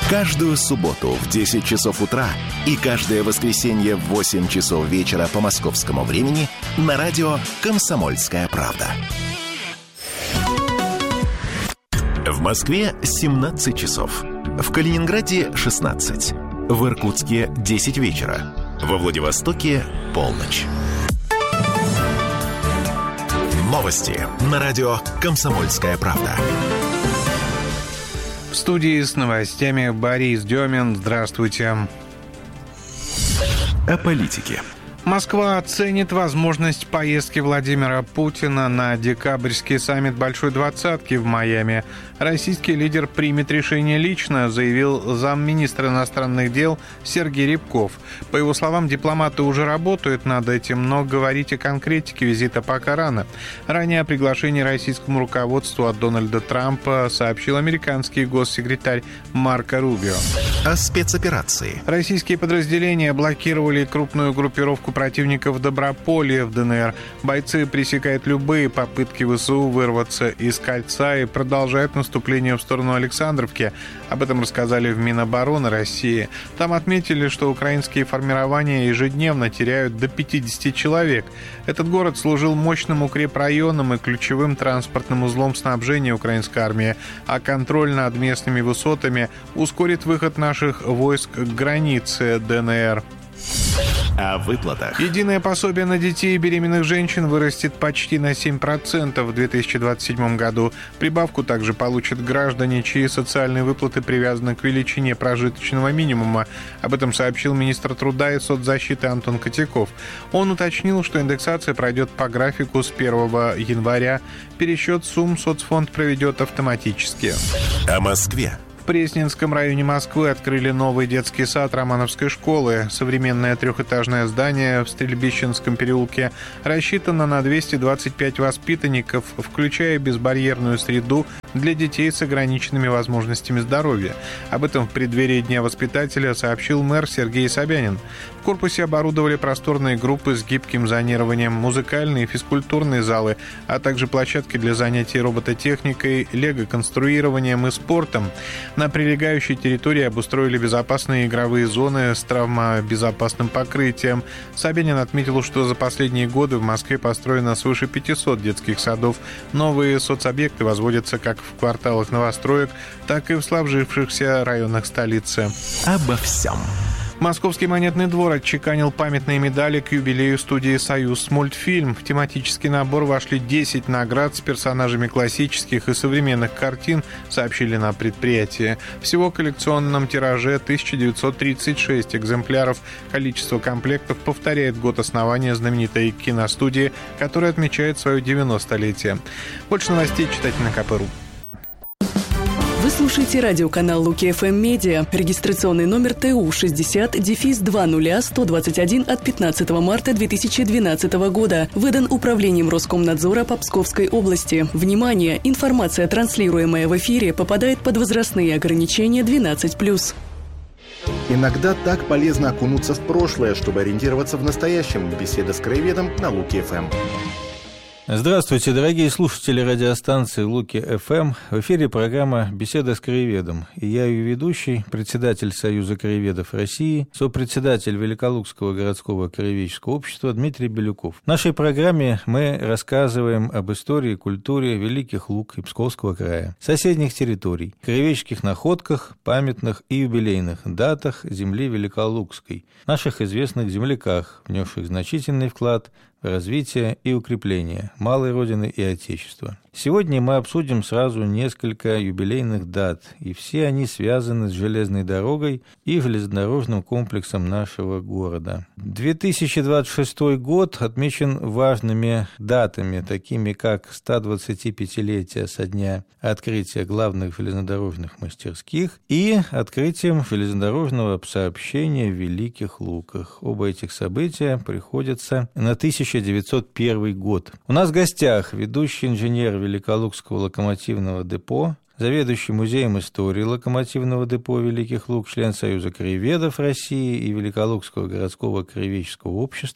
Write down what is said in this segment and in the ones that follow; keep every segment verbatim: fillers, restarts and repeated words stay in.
Каждую субботу в десять часов утра и каждое воскресенье в восемь часов вечера по московскому времени на радио «Комсомольская правда». В Москве семнадцать часов. В Калининграде шестнадцать. В Иркутске десять вечера. Во Владивостоке полночь. Новости на радио «Комсомольская правда». В студии с новостями Борис Демин. Здравствуйте. О политике. Москва оценит возможность поездки Владимира Путина на декабрьский саммит Большой Двадцатки в Майами. Российский лидер примет решение лично, заявил замминистра иностранных дел Сергей Рябков. По его словам, дипломаты уже работают над этим, но говорить о конкретике визита пока рано. Ранее о приглашении российскому руководству от Дональда Трампа сообщил американский госсекретарь Марко Рубио. О спецоперации. Российские подразделения блокировали крупную группировку противников в Доброполье в ДНР. Бойцы пресекают любые попытки ВСУ вырваться из кольца и продолжают наступление в сторону Александровки. Об этом рассказали в Минобороны России. Там отметили, что украинские формирования ежедневно теряют до пятьдесят человек. Этот город служил мощным укрепрайоном и ключевым транспортным узлом снабжения украинской армии, а контроль над местными высотами ускорит выход наших войск к границе ДНР. О выплатах. Единое пособие на детей и беременных женщин вырастет почти на семь процентов в две тысячи двадцать седьмом году. Прибавку также получат граждане, чьи социальные выплаты привязаны к величине прожиточного минимума. Об этом сообщил министр труда и соцзащиты Антон Котяков. Он уточнил, что индексация пройдет по графику с первого января. Пересчет сумм соцфонд проведет автоматически. О Москве. В Пресненском районе Москвы открыли новый детский сад Романовской школы. Современное трехэтажное здание в Стрельбищенском переулке рассчитано на двести двадцать пять воспитанников, включая безбарьерную среду для детей с ограниченными возможностями здоровья. Об этом в преддверии Дня воспитателя сообщил мэр Сергей Собянин. В корпусе оборудовали просторные группы с гибким зонированием, музыкальные и физкультурные залы, а также площадки для занятий робототехникой, лего-конструированием и спортом. На прилегающей территории обустроили безопасные игровые зоны с травмобезопасным покрытием. Собянин отметил, что за последние годы в Москве построено свыше пятисот детских садов. Новые соцобъекты возводятся как в кварталах новостроек, так и в сложившихся районах столицы. Обо всем. Московский монетный двор отчеканил памятные медали к юбилею студии «Союз мультфильм». В тематический набор вошли десять наград с персонажами классических и современных картин, сообщили на предприятии. Всего в коллекционном тираже тысяча девятьсот тридцать шесть экземпляров. Количество комплектов повторяет год основания знаменитой киностудии, которая отмечает свое девяностолетие. Больше новостей читайте на ка пэ точка ру. Вы слушаете радиоканал Луки эф эм Медиа. Регистрационный номер тэ у шестьдесят два ноль сто двадцать один от пятнадцатого марта две тысячи двенадцатого года. Выдан Управлением Роскомнадзора по Псковской области. Внимание! Информация, транслируемая в эфире, попадает под возрастные ограничения двенадцать плюс. Иногда так полезно окунуться в прошлое, чтобы ориентироваться в настоящем. Беседа с краеведом на Луки эф эм. Здравствуйте, дорогие слушатели радиостанции Луки эф эм. В эфире программа «Беседа с краеведом». И я ее ведущий, председатель Союза краеведов России, сопредседатель Великолукского городского краеведческого общества Дмитрий Белюков. В нашей программе мы рассказываем об истории и культуре Великих Луг и Псковского края, соседних территорий, краеведческих находках, памятных и юбилейных датах земли Великолукской, наших известных земляках, внесших значительный вклад в развитие и укрепление малой Родины и Отечества. Сегодня мы обсудим сразу несколько юбилейных дат, и все они связаны с железной дорогой и железнодорожным комплексом нашего города. две тысячи двадцать шестой год отмечен важными датами, такими как сто двадцатипятилетие со дня открытия главных железнодорожных мастерских и открытием железнодорожного сообщения в Великих Луках. Оба этих события приходятся на тысяча девятьсот первый год. У нас в гостях ведущий инженер Великолукского локомотивного депо, заведующий музеем истории локомотивного депо Великих Луг, член Союза краеведов России и Великолукского городского краеведческого общества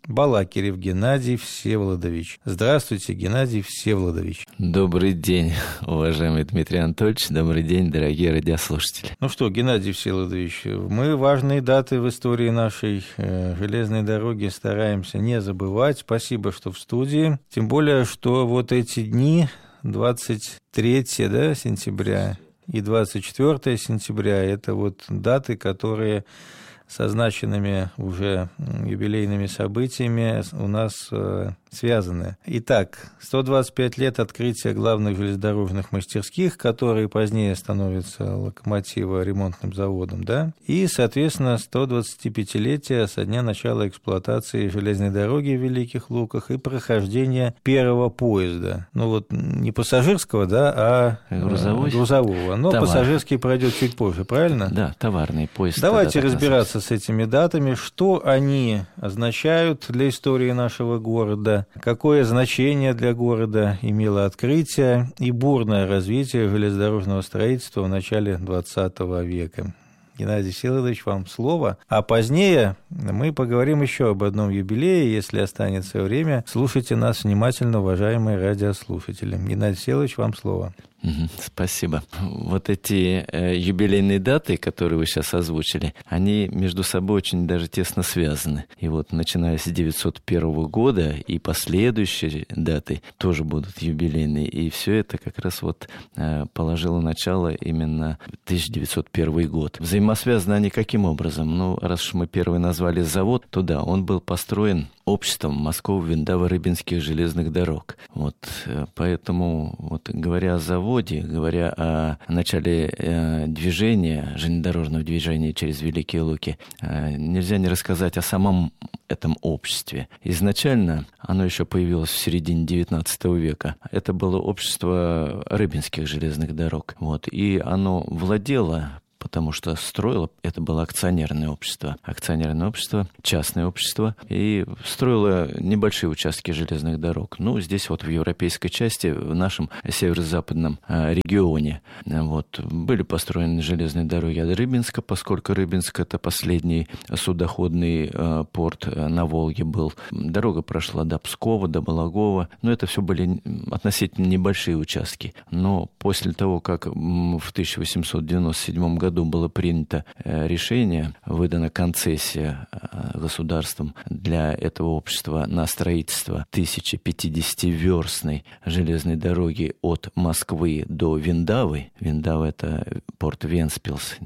Балакирев Геннадий Всеволодович. Здравствуйте, Геннадий Всеволодович. Добрый день, уважаемый Дмитрий Анатольевич. Добрый день, дорогие радиослушатели. Ну что, Геннадий Всеволодович, мы важные даты в истории нашей э, железной дороги стараемся не забывать. Спасибо, что в студии. Тем более, что вот эти дни, двадцать третьего да, сентября и двадцать четвёртого сентября, это вот даты, которые со значенными уже юбилейными событиями у нас э, связаны. Итак, сто двадцать пять лет открытия главных железнодорожных мастерских, которые позднее становятся локомотиво-ремонтным заводом, да, и, соответственно, сто двадцатипятилетие со дня начала эксплуатации железной дороги в Великих Луках и прохождения первого поезда. Ну вот не пассажирского, да, а грузовой, грузового. Но Товар. Пассажирский пройдет чуть позже, правильно? Да, товарный поезд. Давайте разбираться с этими датами, что они означают для истории нашего города, какое значение для города имело открытие и бурное развитие железнодорожного строительства в начале двадцатого века. Геннадий Всеволодович, вам слово. А позднее мы поговорим еще об одном юбилее, если останется время. Слушайте нас внимательно, уважаемые радиослушатели. Геннадий Всеволодович, вам слово. Спасибо. Вот эти э, юбилейные даты, которые вы сейчас озвучили, они между собой очень даже тесно связаны. И вот начиная с девятьсот первого года и последующие даты тоже будут юбилейные. И все это как раз вот э, положило начало именно тысяча девятьсот первый год. Взаимосвязаны они каким образом? Ну, раз уж мы первый назвали завод, то да, он был построен обществом Москово-Виндаво-Рыбинских железных дорог. Вот, поэтому, вот, говоря о заводе, говоря о начале э, движения, железнодорожного движения через Великие Луки, э, нельзя не рассказать о самом этом обществе. Изначально оно еще появилось в середине девятнадцатого века. Это было общество Рыбинских железных дорог. Вот, и оно владело, потому что строило, это было акционерное общество. Акционерное общество, частное общество, и строило небольшие участки железных дорог. Ну, здесь вот в европейской части, в нашем северо-западном регионе, вот, были построены железные дороги от Рыбинска, поскольку Рыбинск — это последний судоходный порт на Волге был. Дорога прошла до Пскова, до Балагова, но это все были относительно небольшие участки. Но после того, как в тысяча восемьсот девяносто седьмом году было принято решение, выдана концессия государством для этого общества на строительство тысяча пятидесятиверстной железной дороги от Москвы до Виндавы. Виндава — это порт Вентспилс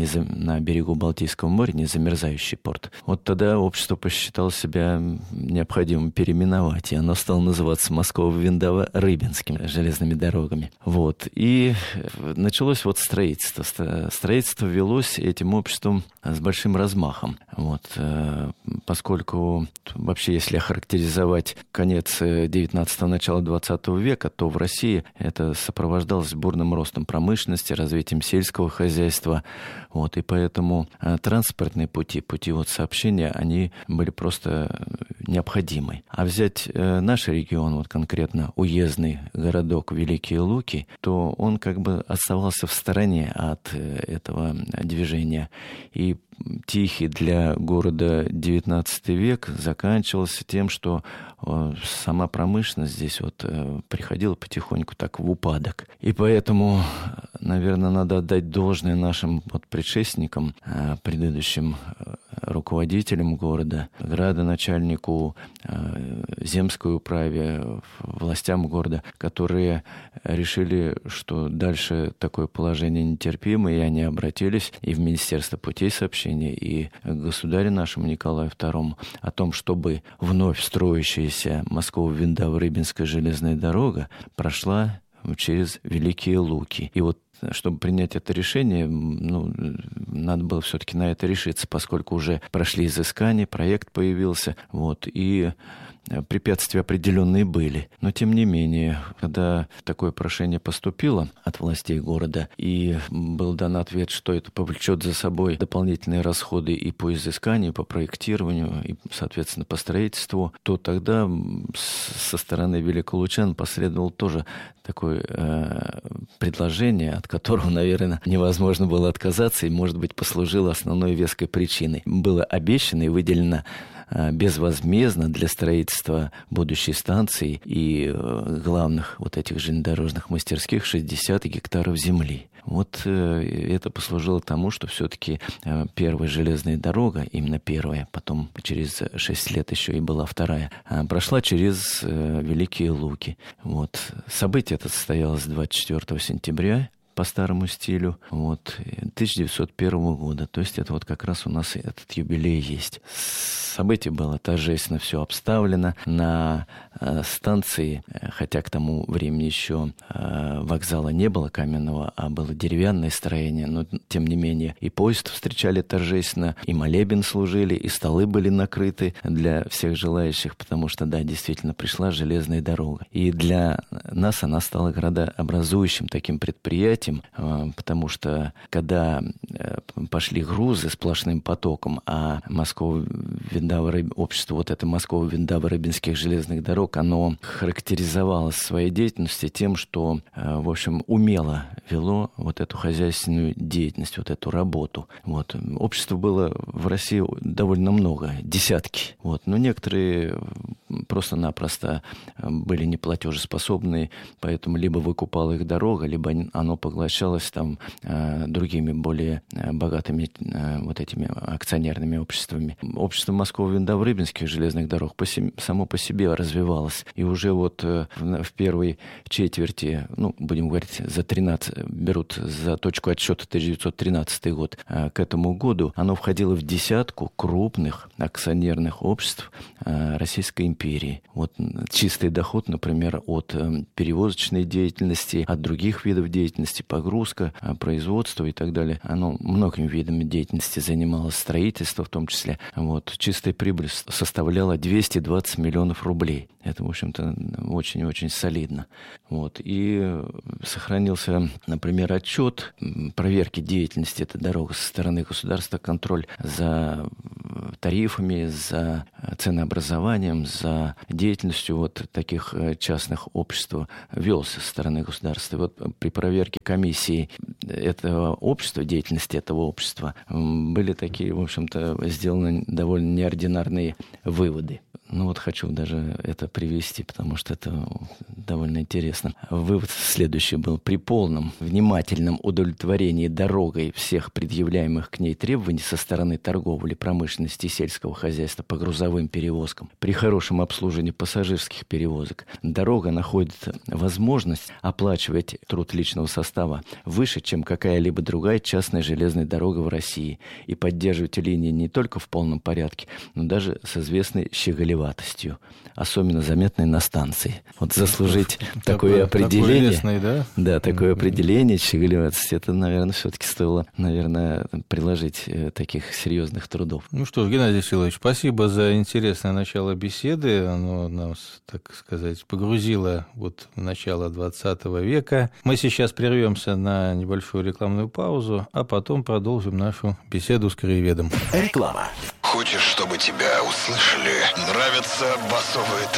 на берегу Балтийского моря, незамерзающий порт. Вот тогда общество посчитало себя необходимым переименовать, и оно стало называться Москово-Виндава-Рыбинскими железными дорогами. Вот. И началось вот строительство. Строительство велось этим обществом с большим размахом. Вот, поскольку вообще, если охарактеризовать конец девятнадцатого, начало двадцатого века, то в России это сопровождалось бурным ростом промышленности, развитием сельского хозяйства. Вот, и поэтому транспортные пути, пути вот сообщения, они были просто необходимы. А взять наш регион, вот конкретно уездный городок Великие Луки, то он как бы оставался в стороне от этого движения. И тихий для города девятнадцатый век заканчивался тем, что сама промышленность здесь вот приходила потихоньку так в упадок. И поэтому, наверное, надо отдать должное нашим вот предшественникам, предыдущим руководителям города, градоначальнику, земской управе, властям города, которые решили, что дальше такое положение нетерпимо, и они обратились и в Министерство путей сообщения, и к государю нашему Николаю второму о том, чтобы вновь строящаяся Москва-Виндава-Рыбинская железная дорога прошла через Великие Луки. И вот чтобы принять это решение, ну, надо было все-таки на это решиться, поскольку уже прошли изыскания, проект появился, вот, и препятствия определенные были. Но, тем не менее, когда такое прошение поступило от властей города, и был дан ответ, что это повлечет за собой дополнительные расходы и по изысканию, и по проектированию, и, соответственно, по строительству, то тогда со стороны великолучан последовало тоже такое э, предложение, от которого, наверное, невозможно было отказаться, и, может быть, послужило основной веской причиной. Было обещано и выделено безвозмездно для строительства будущей станции и главных вот этих железнодорожных мастерских шестьдесят гектаров земли. Вот это послужило тому, что все-таки первая железная дорога, именно первая, потом через шесть лет еще и была вторая, прошла через Великие Луки. Вот. Событие это состоялось двадцать четвёртого сентября по старому стилю, вот, тысяча девятьсот первого года. То есть это вот как раз у нас этот юбилей есть. Событие было торжественно все обставлено. На э, станции, хотя к тому времени еще э, вокзала не было каменного, а было деревянное строение, но тем не менее и поезд встречали торжественно, и молебен служили, и столы были накрыты для всех желающих, потому что, да, действительно пришла железная дорога. И для нас она стала градообразующим таким предприятием, э, потому что когда э, пошли грузы сплошным потоком, а Москва общество, вот это Москово-Виндава-Рыбинских железных дорог, оно характеризовалось своей деятельностью тем, что, в общем, умело вело вот эту хозяйственную деятельность, вот эту работу. Вот. Общество было в России довольно много, десятки. Вот. Но некоторые просто-напросто были неплатежеспособны, поэтому либо выкупала их дорога, либо оно поглощалось там другими более богатыми вот этими акционерными обществами. Общество Москва-Виндава-Рыбинских железных дорог по себе, само по себе развивалось. И уже вот в, в первой четверти, ну, будем говорить, за тринадцать, берут за точку отсчета тысяча девятьсот тринадцатый год, к этому году оно входило в десятку крупных акционерных обществ Российской империи. Вот чистый доход, например, от перевозочной деятельности, от других видов деятельности, погрузка, производство и так далее, оно многими видами деятельности занималось, строительство в том числе. Вот. Чистая прибыль составляла двести двадцать миллионов рублей. Это, в общем-то, очень-очень солидно. Вот. И сохранился, например, отчет проверки деятельности этой дороги со стороны государства, контроль за тарифами, за ценообразованием, за деятельностью вот таких частных обществ велся со стороны государства. И вот при проверке комиссии этого общества, деятельности этого общества, были такие, в общем-то, сделаны довольно неординарные выводы. Ну вот хочу даже это привести, потому что это довольно интересно. Вывод следующий был. При полном внимательном удовлетворении дорогой всех предъявляемых к ней требований со стороны торговли, промышленности и сельского хозяйства по грузовым перевозкам, при хорошем обслуживании пассажирских перевозок, дорога находит возможность оплачивать труд личного состава выше, чем какая-либо другая частная железная дорога в России, и поддерживать линии не только в полном порядке, но даже с известной щеголеватостью, особенно заметной на станции. Вот заслужить такое, такое определение, лесный, да? Да, такое mm-hmm. определение щеголеватости, это, наверное, все-таки стоило, наверное, приложить таких серьезных трудов. Ну что ж, Геннадий Всеволодович, спасибо за интересное начало беседы. Оно нас, так сказать, погрузило вот в начало двадцатого века. Мы сейчас прервемся на небольшую рекламную паузу, а потом продолжим нашу беседу с краеведом. Реклама. Хочешь, чтобы тебя услышали? Нравятся басовые